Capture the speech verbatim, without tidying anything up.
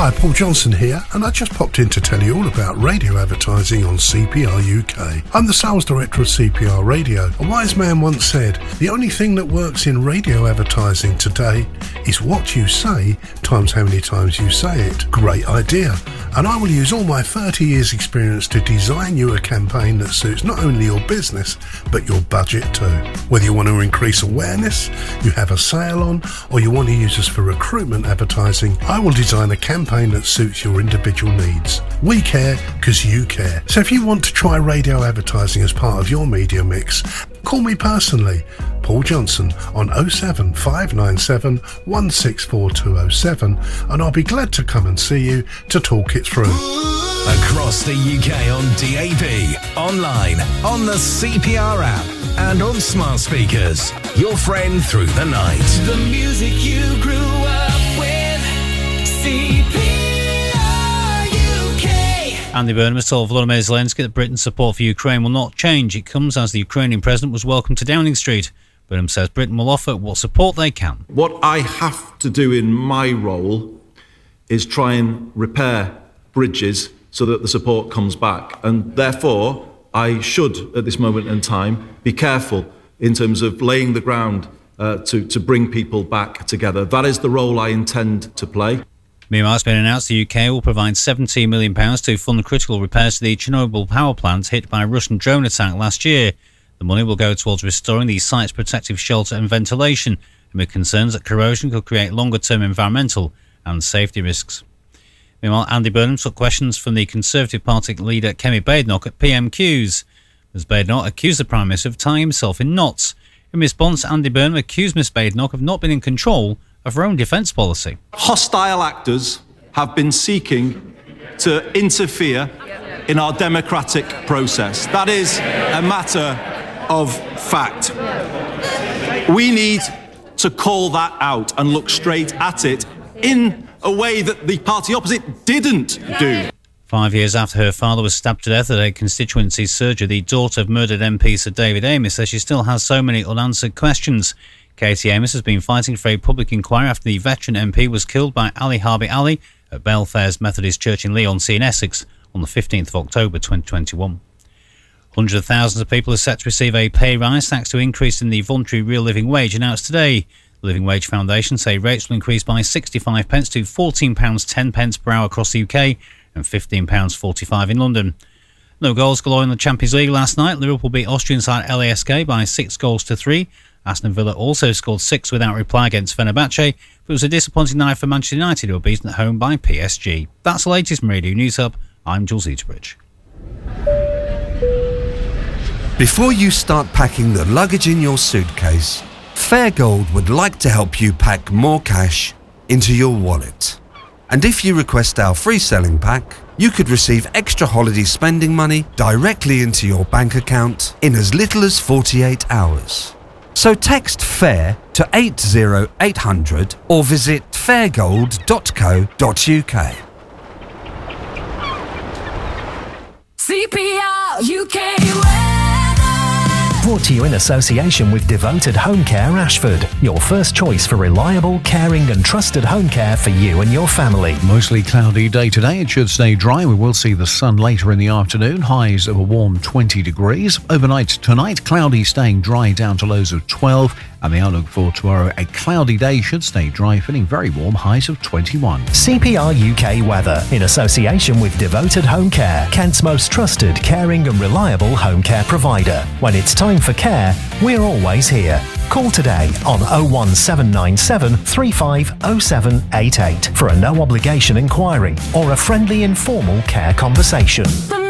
Hi, Paul Johnson here, and I just popped in to tell you all about radio advertising on C P R U K. I'm the sales director of C P R Radio. A wise man once said, the only thing that works in radio advertising today is what you say times how many times you say it. Great idea. And I will use all my thirty years experience to design you a campaign that suits not only your business, but your budget too. Whether you want to increase awareness, you have a sale on, or you want to use us for recruitment advertising, I will design a campaign that suits your individual needs. We care because you care. So if you want to try radio advertising as part of your media mix, call me personally, Paul Johnson, on oh seven five nine seven one six four two oh seven, and I'll be glad to come and see you to talk it through. Across the U K on D A B, online, on the C P R app, and on smart speakers. Your friend through the night. The music you grew up with, C P R U K. Andy Burnham has told Volodymyr Zelensky that Britain's support for Ukraine will not change. It comes as the Ukrainian president was welcomed to Downing Street. Burnham says Britain will offer what support they can. What I have to do in my role is try and repair bridges so that the support comes back. And therefore, I should, at this moment in time, be careful in terms of laying the ground uh, to, to bring people back together. That is the role I intend to play. Meanwhile, it's been announced the U K will provide seventeen million pounds to fund critical repairs to the Chernobyl power plant hit by a Russian drone attack last year. The money will go towards restoring the site's protective shelter and ventilation, amid concerns that corrosion could create longer-term environmental and safety risks. Meanwhile, Andy Burnham took questions from the Conservative Party leader Kemi Badenoch at P M Qs. Ms Badenoch accused the Prime Minister of tying himself in knots. In response, Andy Burnham accused Ms Badenoch of not being in control of her own defence policy. Hostile actors have been seeking to interfere in our democratic process. That is a matter of fact. We need to call that out and look straight at it in a way that the party opposite didn't do. Five years after her father was stabbed to death at a constituency surgery, the daughter of murdered M P Sir David Amess says she still has so many unanswered questions. Katie Amess has been fighting for a public inquiry after the veteran M P was killed by Ali Harbi Ali at Belfairs Methodist Church in Leigh-on-Sea in Essex on the fifteenth of October twenty twenty-one. Hundreds of thousands of people are set to receive a pay rise thanks to an increase in the voluntary real living wage announced today. The Living Wage Foundation say rates will increase by sixty-five pence to fourteen pounds ten per hour across the U K and fifteen pounds forty-five in London. No goals galore in the Champions League last night. Liverpool beat Austrian side L A S K by six goals to three. Aston Villa also scored six without reply against Fenerbahce, but it was a disappointing night for Manchester United, who were beaten at home by P S G. That's the latest from Radio News Hub. I'm Jules Eaterbridge. Before you start packing the luggage in your suitcase, Fairgold would like to help you pack more cash into your wallet. And if you request our free selling pack, you could receive extra holiday spending money directly into your bank account in as little as forty-eight hours. So text FAIR to eight oh eight hundred or visit fairgold dot co dot uk. C P R U K. Brought to you in association with Devoted Home Care Ashford, your first choice for reliable, caring and trusted home care for you and your family. Mostly cloudy day today. It should stay dry. We will see the sun later in the afternoon. Highs of a warm twenty degrees. Overnight tonight, cloudy, staying dry down to lows of twelve. And the outlook for tomorrow, a cloudy day, should stay dry, feeling very warm, highs of twenty-one. C P R U K weather in association with Devoted Home Care, Kent's most trusted, caring and reliable home care provider. When it's time for care, we're always here. Call today on oh one seven nine seven three five oh seven eight eight for a no obligation inquiry or a friendly informal care conversation.